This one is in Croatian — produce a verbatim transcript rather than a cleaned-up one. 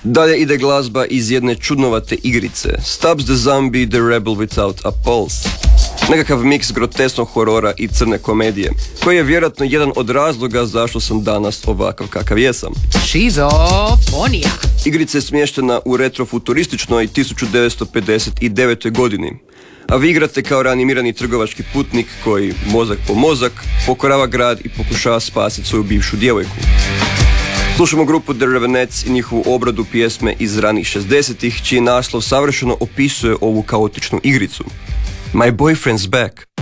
Dalje ide glazba iz jedne čudnovate igrice, Stubbs the Zombie, the Rebel Without a Pulse. Nekakav miks grotesnog horora i crne komedije, koji je vjerojatno jedan od razloga zašto sam danas ovakav kakav jesam. Šizofonija. Igrica je smještena u retrofuturističnoj tisuću devetsto pedeset devetoj godini, a vi igrate kao reanimirani trgovački putnik koji, mozak po mozak, pokorava grad i pokušava spasiti svoju bivšu djevojku. Slušamo grupu The Ravenettes i njihovu obradu pjesme iz ranih šezdesetih, čiji naslov savršeno opisuje ovu kaotičnu igricu. My boyfriend's back.